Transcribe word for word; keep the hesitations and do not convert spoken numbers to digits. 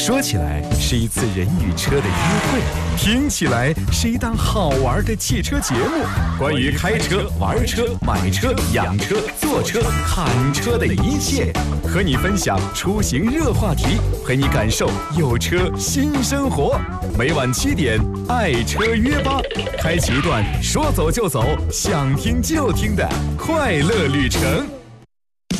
说起来是一次人与车的约会，听起来是一档好玩的汽车节目。关于开车、玩车、买车、养车、坐车、看车的一切，和你分享出行热话题，陪你感受有车新生活。每晚七点，爱车约吧，开启一段说走就走、想听就听的快乐旅程。